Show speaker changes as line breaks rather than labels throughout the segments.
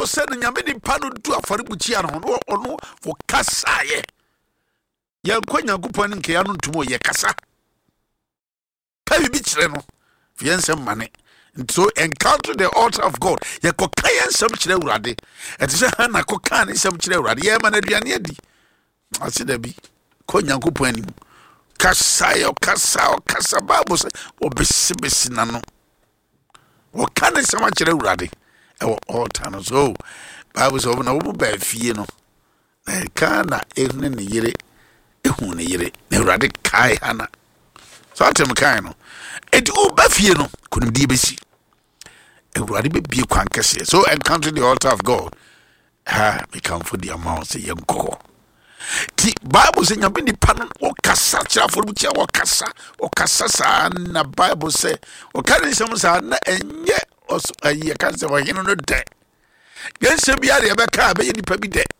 Bible said nyame ni pa no du afaribuchi ano no for kasa ye kwa Nyankopon nke ya no ntumo ye kasa ka bi kire no fiensem mane. So encounter the altar of God ye ko kayen sam kire urade etise Hannah ko kan sam kire urade ye ma na aduane adi ase da bi ko Nyankopon anim kasa Bible say obesi na no o kan sam kire urade e altar no. So Bible say na wo ba fie no na kana ehune ne yire ehun ne yire na urade kai Hannah. So atem kai no eti o ba fie no kunimdi besi urade be bie kwan kese. So encounter the altar of God we come for the amount say yenko ti Bible say nyame ni pa no o kasa kira for bu o kasa sa na Bible say o kan nsem sa na enye ayi kan say o hino no de yense bia de be ka be nipa bi de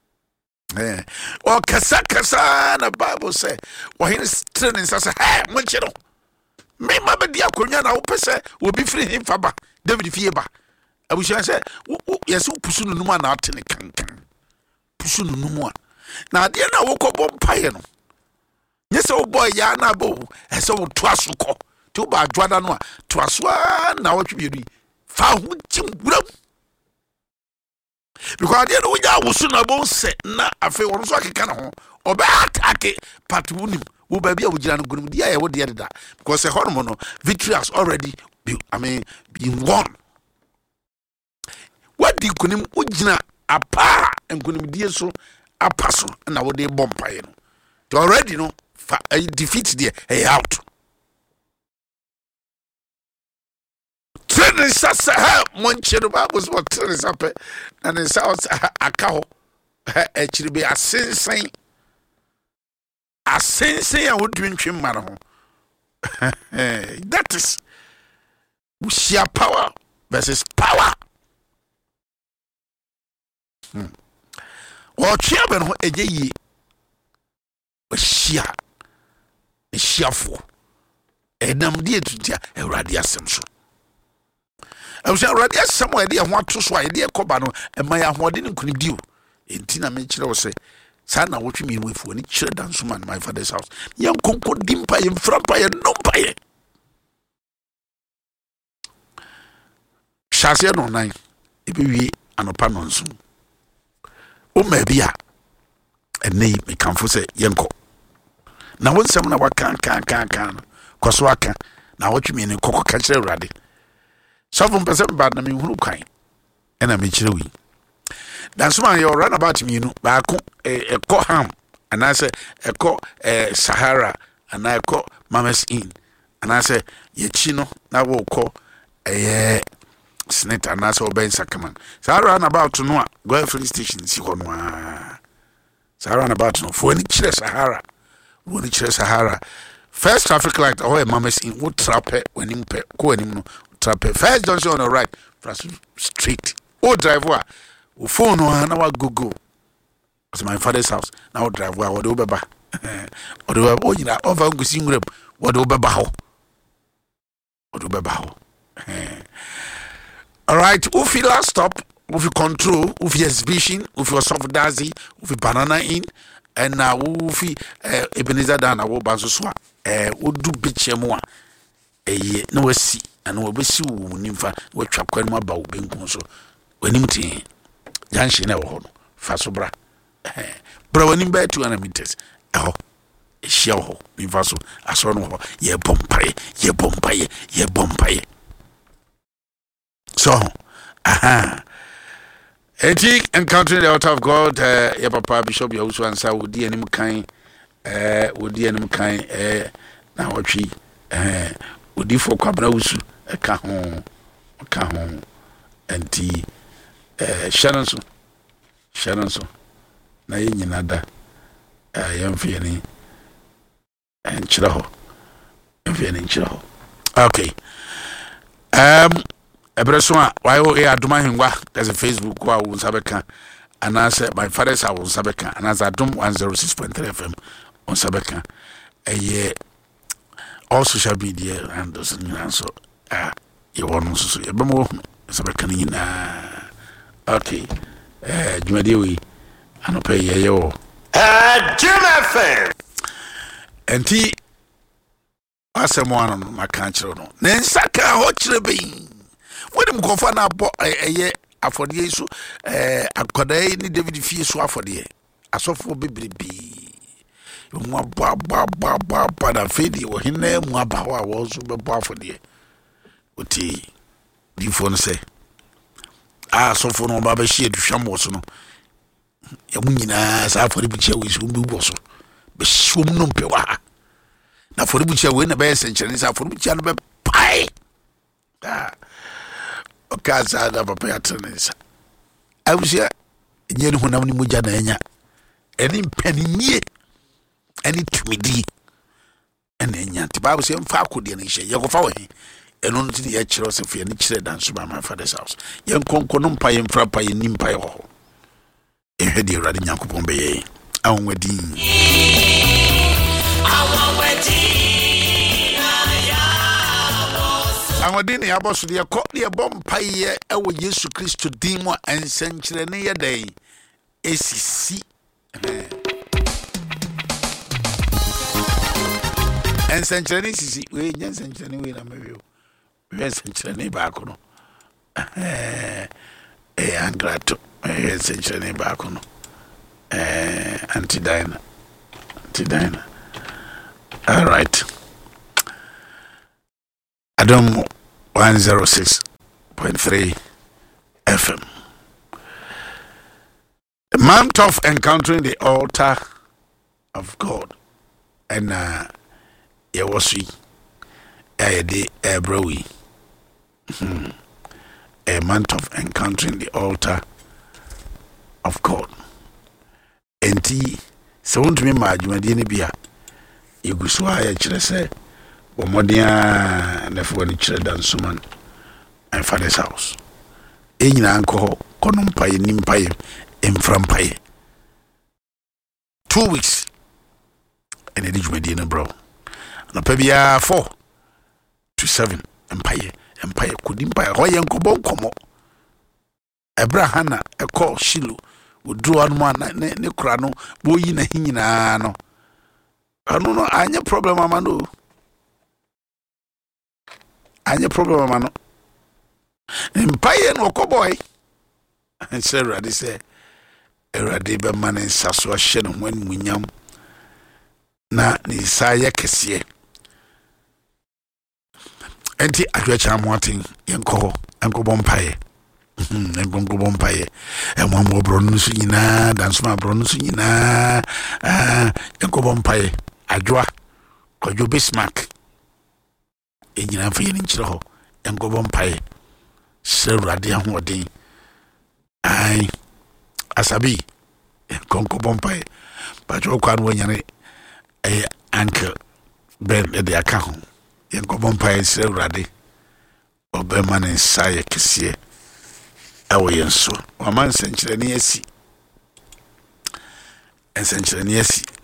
o kasa na Bible say o hino training sa mo chiro me ma be dia akonya na wo pese obi free him faba David Fieba abusha say yes pusu no numa na atene kankan pusu no numa na de na wo ko bompaye no nyese wo boy ya na bo ese wo toaso ko ti wo ba adwada no a toaso na wo twebiedu fa ho timwuram because de no nya wo su na bo se na afi wo so akeka na ho oba atake patunim wo ba bia wo gira no gunum dia ye wo de da because a hormone no victory has already been won. What di kunim wo gina apa enkunim die so apaso na wo de bompaye no to already no defeat there out. Training sasa ha monchero ba was what training sape and in south akaho e chiribe asensen a wo dwintwe mara ho. That is sheer power versus power. Or chairman who a ye sheer for a nam dear to dear a radia samson. I was already somewhere dear want to sway dear Cobano and my what didn't could do. In Tina Mitchell say, Sana, what you mean with when it should dance man my father's house. Young Conco dimpa in front by a no pie. Shazia no nine, if we an opinion soon. O maybe a name me come for say Yanko. Now when someone wa can Koswaka. Now what you mean in Coco catch ready. 7% bad na me who kind. And I meet you. That's why you run about me, back a co ham, and I say a co Sahara, and I call Mama's Inn, and I say ye chino, now will call a snit and I saw Ben Sakaman. So I ran about to know go free station, see one. So I ran about to know for any Sahara, Sahara. First traffic light, oh, Mama's Inn would trap it when him go him trap it. First junction on the right, street. Oh, driver. Phone on our go. It's my father's house. Now drive where what over ba. Or do I know over Gussing Rip? What over bow? What over bow? All right, if you last stop, if you control, if you exhibition, if you soft daisy, if you banana in, and now if you Ebenezer Dana, wo Bazoswa, would do bitch more. No see, and we'll be see Nimfa, what chap can my bow being conso. When him tea. Janshi na wo no faso bra wani ba 200 meters ho ehia ho mi faso aso no ho ye bompaye so etik encountering the altar of God ye papa bishop ya usu ansa wodi anim kan na wotwi wodi fo kwabra usu ka ho anti Sharon so na ye nyina da yamfie ni enchira ho okay ebreso a why o aduma hengwa there's a Facebook wa wo sabeka anase my father's house wo sabeka anase adum 106.3 FM on sabeka all social media and those so you want so ye bemo sabeka ni na Okay. Jumadi we anope yeyo.
Juma FM.
Enti asemo ano maka kire no. Ne nsaka ho kire beyin. Wodi mkofa na abo eye afode so akodai ni David fie so afode. Asofo bebrebe. Mu ba na fedi wo hina mu aba ho a wo so bebo afode. Oti before no say asofo no ba hie duhwam wo so no. Ya munyina sa afode buchi we so mbi wo so. Be shom no mpewa. Na afode buchi we na be senkyere sa afode buchi no be pai. Okaza da papa ya trenesa. Awusia enye ne honam ni moja na enya. Eni mpaninie. Eni tumidi. Eni enya. Ti Bible say mfa akode na hye. Ye kofa wo he. Eno no ti ye kire se fie ni kire dan so ba my father's house. Ye nkonko no mpa ye mfra pa ye ni mpa ye ho. Ehwe di Awurade Nyankopon be ye. Awonwadi. Awodi ne aboso de ko de bom paye ewo Yesu Kristo din mo ensenkyere ne ye dan esisi ensenkyere ne sisi we nyensenkyere ne we na mewe we ensenkyere ne ba ko no angrato ensenkyere ne ba ko no antidina all right. Adam 106.3 FM. The month of encountering the altar of God. And Yawasi Ayade Ebrowi. A month of encountering the altar of God. And so won't me majumadi bia. Yuguswa ya chirese. Omodia nefo ni kire dan suman and father's house. Enyina anko kono mpaye ni mpaye emfra mpaye. 2 weeks. Ene di djumedi na bro. Na pebia 4 to 7 mpaye kudi mpaye ho ye nkobo nkomo. Abrahana eko Shilo odru anu na ne kura no boyi na hinyina no. Anu no anya problem amano. Anya problem amano. Mpaye no koboy. Say Erade say Erade be man nsaso ahye no hwan munyam na ni saye kese. Enti adwecha moatin yenko enko bompaye. Enko bompaye. Emwambo bro no so nyina dansoma bro no so nyina enko bompaye. Adwa Kojo Bismarck. Enyina fa yeni nkyere ho enko bompaye. Erade ahoden. Ai asabi konko bompaye. Pacho kwa no nyane uncle Ben de aka ho. Yenko bompaye Erade. Obema ne saye kese. Awo yenso. Waman senkyere ne asi. Ensenkyere ne asi.